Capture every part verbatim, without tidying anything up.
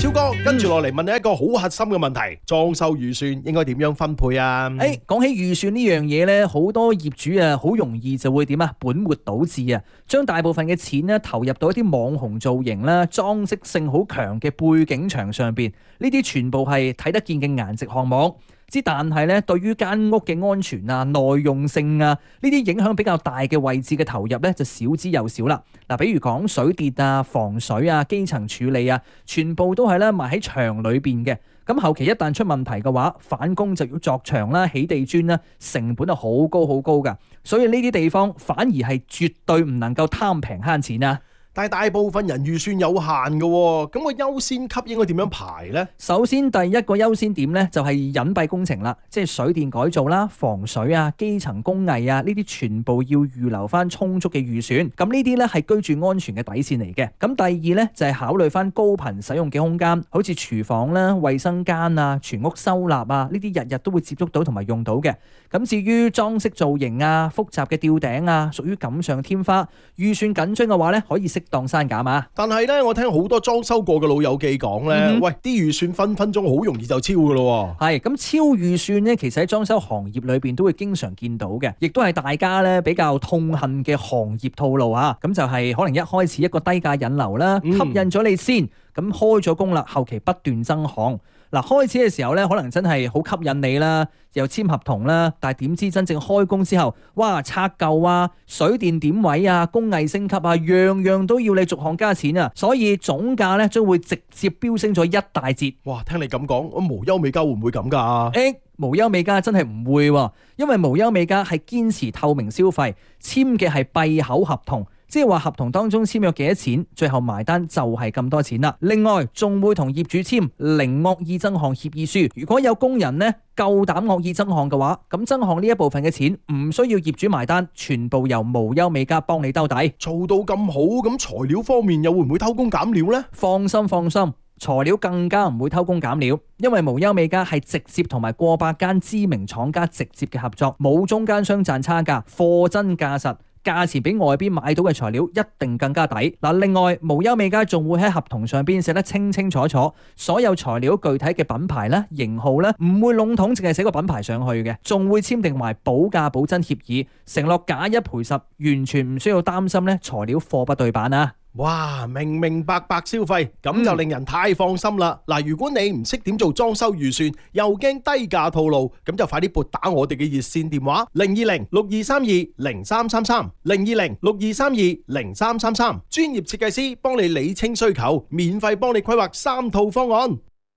超哥，跟住落嚟問你一個好核心嘅問題，裝修預算應該點樣分配啊？ 誒，講起預算呢樣嘢呢，好多業主啊，好容易就會點啊，本末倒置啊，將大部分嘅錢呢投入到一啲網紅造型啦、裝飾性好強嘅背景牆上邊，呢啲全部係睇得見嘅顏值項目。之但係咧，對於間屋嘅安全啊、耐用性啊，呢啲影響比較大嘅位置嘅投入咧，就少之又少啦。嗱，比如講水電啊、防水啊、基層處理啊，全部都係咧埋喺牆裏邊嘅。咁後期一旦出問題嘅話，返工就要鑿牆啦、起地磚啦，成本係好高好高㗎。所以呢啲地方反而係絕對唔能夠貪平慳錢啊！ 但係大部分人預算有限嘅喎，咁個優先級應該點樣排呢？ 首先第一個優先點呢，就係隱蔽工程啦，即係水電改造啦、防水啊、基層工藝啊，呢啲全部要預留翻充足嘅預算。咁呢啲呢係居住安全嘅底線嚟嘅。咁第二呢，就係考慮翻高頻使用嘅空間，好似廚房啦、衛生間啊、全屋收納啊，呢啲日日都會接觸到同埋用到嘅。咁至於裝飾造型啊、複雜嘅吊頂啊，屬於錦上添花，預算緊張嘅話呢，可以適當刪減啊！ 但係咧，我聽好多裝修過嘅老友記講咧，嗯、喂，啲預算分分鐘好容易就超噶咯。 係咁超預算咧，其實喺裝修行業裏邊都會經常見到嘅，亦都係大家咧比較痛恨嘅行業套路啊！咁就係可能一開始一個低價引流啦，吸引咗你先，咁、嗯、開咗工啦，後期不斷增項。嗱，開始嘅時候咧，可能真係好吸引你啦，又簽合同啦，但係點知真正開工之後，哇，拆舊啊、水電點位啊、工藝升級啊，樣樣都要你逐項加錢啊，所以總價咧將會直接飆升咗一大截。 哇，聽你咁講，咁無憂美家會唔會咁㗎？ 誒，無憂美家真係唔會喎，因為無憂美家係堅持透明消費，簽嘅係閉口合同。即係話合同當中簽約幾多錢，最後埋單就係咁多錢啦。另外仲會同業主簽零惡意增項協議書，如果有工人呢夠膽惡意增項嘅話，咁增項呢一部分嘅錢唔需要業主埋單，全部由無憂美家幫你兜底。 做到咁好，咁材料方面又會唔會偷工減料呢？ 放心放心，材料更加唔會偷工減料，因為無憂美家係直接同埋過百間知名廠家直接嘅合作，冇中間商賺差價，貨真價實。價錢比外邊買到嘅材料一定更加抵。嗱，另外無憂美家仲會喺合同上邊寫得清清楚楚，所有材料具體嘅品牌咧、型號咧，唔會籠統淨係寫個品牌上去嘅，仲會簽訂埋保價保真協議，承諾假一賠十，完全唔需要擔心咧材料貨不對版啊！ 哇，明明白白消費，咁就令人太放心啦。嗱、嗯，如果你唔識點做裝修預算，又驚低價套路，咁就快啲撥打我哋嘅熱線電話零二零六二三二零三三三零二零六二三二零三三三，專業設計師幫你理清需求，免費幫你規劃三套方案。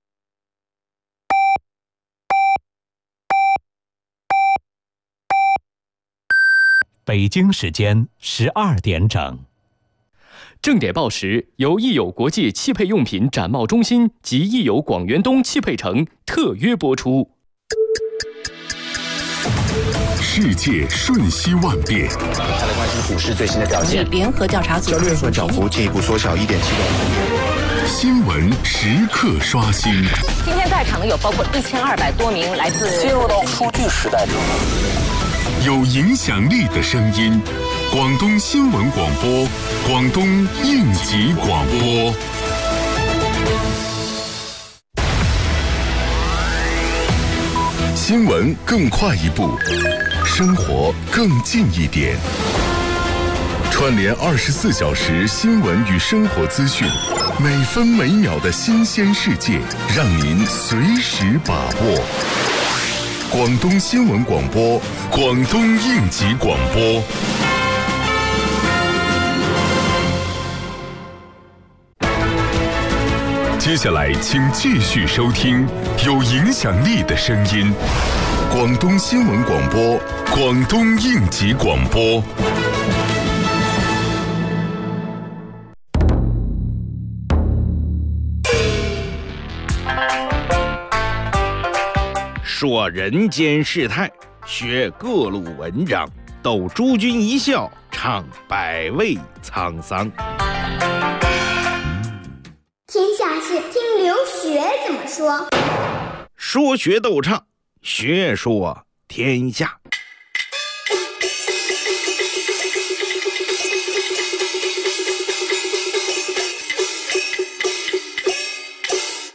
北京時間十二點整。 正點報時由益友國際汽配用品展貿中心及益友廣源東汽配城特約播出。 世界瞬息萬變， 大家關心股市最新的表現。 聯合調查組交易所漲幅進一步縮小一點七個百分點。 新聞時刻刷新。 今天在場的有包括一千二百多名來自。 進入到數據時代。 有影響力的聲音，廣東新聞廣播，廣東應急廣播。新聞更快一步，生活更近一點。串聯二十四小時新聞與生活資訊，每分每秒的新鮮世界，讓您隨時把握。廣東新聞廣播，廣東應急廣播。接下來請繼續收聽有影響力的聲音，廣東新聞廣播，廣東應急廣播。 說人間世態，學各路文章，逗諸君一笑，唱百味滄桑。 天下事聽劉學怎麼說。 說學逗唱，學說天下。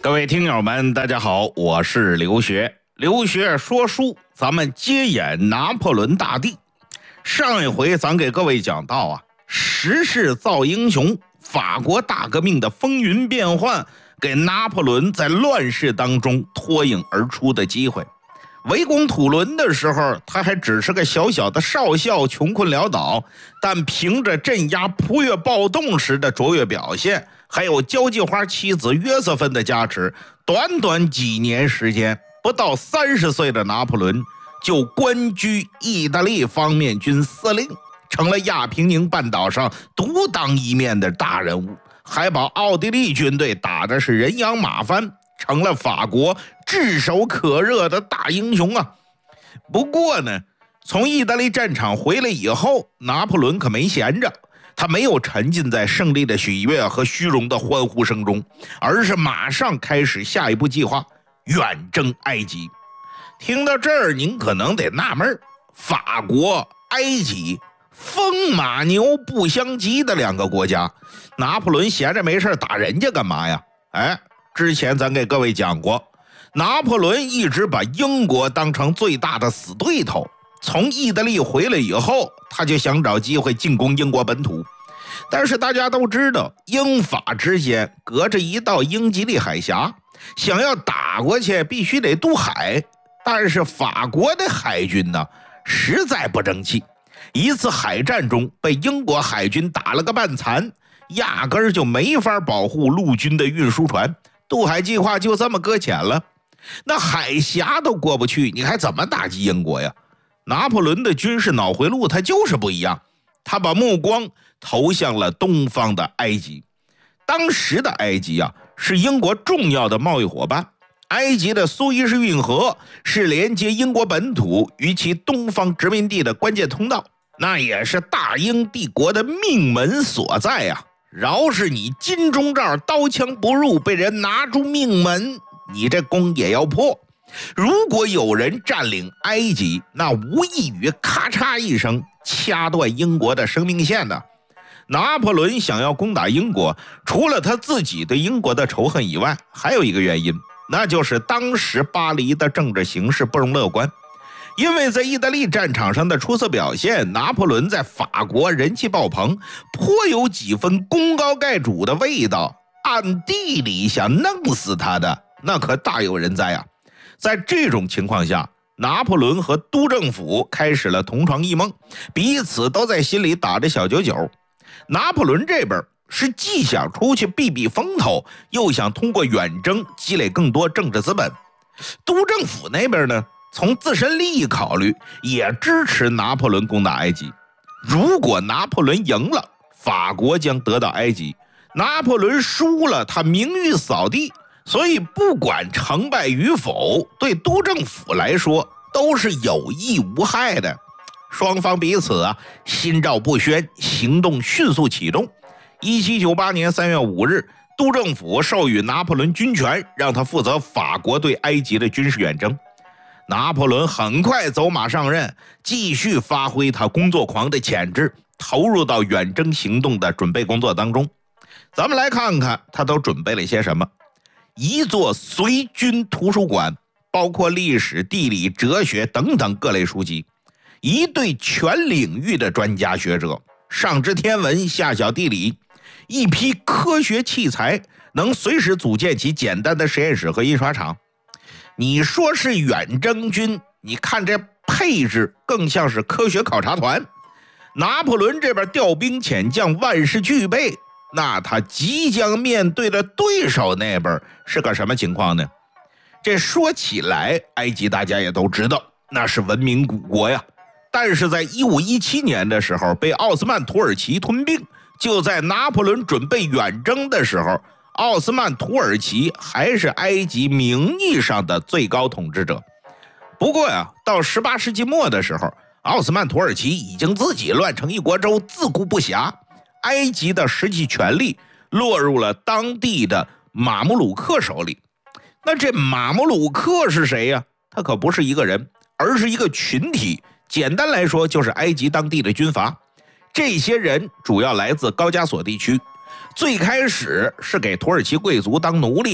各位听友们，大家好，我是刘学。刘学说书，咱们接演拿破仑大帝。上一回咱给各位讲到啊，时势造英雄，法国大革命的风云变幻，给拿破仑在乱世当中脱颖而出的机会。围攻土伦的时候，他还只是个小小的少校，穷困潦倒，但凭着镇压普越暴动时的卓越表现，还有交际花妻子约瑟芬的加持，短短几年时间，不到三十岁的拿破仑就官居意大利方面军司令，成了亚平宁半岛上独当一面的大人物，还把奥地利军队打的是人仰马翻，成了法国炙手可热的大英雄啊！不过呢，从意大利战场回来以后，拿破仑可没闲着，他没有沉浸在胜利的喜悦和虚荣的欢呼声中，而是马上开始下一步计划，远征埃及。听到这儿，您可能得纳闷，法国、埃及，风马牛不相及的两个国家，拿破仑闲着没事打人家干嘛呀？哎，之前咱给各位讲过，拿破仑一直把英国当成最大的死对头。从意大利回来以后，他就想找机会进攻英国本土。但是大家都知道，英法之间隔着一道英吉利海峡，想要打过去必须得渡海。但是法国的海军呢，实在不争气，一次海战中被英国海军打了个半残，压根儿就没法保护陆军的运输船，渡海计划就这么搁浅了。那海峡都过不去，你还怎么打击英国呀？拿破仑的军事脑回路他就是不一样，他把目光投向了东方的埃及。当时的埃及啊，是英国重要的贸易伙伴。埃及的苏伊士运河是连接英国本土与其东方殖民地的关键通道，那也是大英帝国的命门所在啊！饶是你金钟罩刀枪不入，被人拿出命门，你这功也要破。如果有人占领埃及，那无异于咔嚓一声掐断英国的生命线呢。拿破仑想要攻打英国，除了他自己对英国的仇恨以外，还有一个原因，那就是当时巴黎的政治形势不容乐观。因为在意大利战场上的出色表现，拿破仑在法国人气爆棚，颇有几分功高盖主的味道。暗地里想弄死他的，那可大有人在啊！在这种情况下，拿破仑和督政府开始了同床异梦，彼此都在心里打着小九九。拿破仑这边是既想出去避避风头，又想通过远征积累更多政治资本。督政府那边呢，从自身利益考虑，也支持拿破仑攻打埃及。如果拿破仑赢了，法国将得到埃及；拿破仑输了，他名誉扫地。所以不管成败与否，对督政府来说都是有益无害的。双方彼此啊心照不宣，行动迅速启动。一七九八年三月五日，督政府授予拿破仑军权，让他负责法国对埃及的军事远征。拿破仑很快走马上任，继续发挥他工作狂的潜质，投入到远征行动的准备工作当中。咱们来看看他都准备了些什么。一座随军图书馆，包括历史、地理、哲学等等各类书籍，一队全领域的专家学者，上知天文，下晓地理，一批科学器材，能随时组建起简单的实验室和印刷厂。你说是远征军，你看这配置更像是科学考察团。拿破仑这边调兵遣将，万事俱备，那他即将面对的对手那边是个什么情况呢？这说起来，埃及大家也都知道，那是文明古国呀。但是在一五一七年的时候，被奥斯曼土耳其吞并。就在拿破仑准备远征的时候，奥斯曼土耳其还是埃及名义上的最高统治者。不过呀，到十八世纪末的时候，奥斯曼土耳其已经自己乱成一国州，自顾不暇。埃及的实际权力落入了当地的马穆鲁克手里。那这马穆鲁克是谁呀？他可不是一个人，而是一个群体。简单来说，就是埃及当地的军阀。这些人主要来自高加索地区，最开始是给土耳其贵族当奴隶的，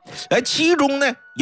哎，其中呢